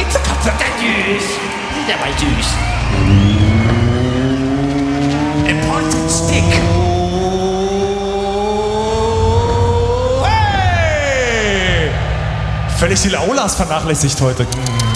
Katze, der war süß. A pointed stick. Hey! Völlig die Aulas vernachlässigt heute.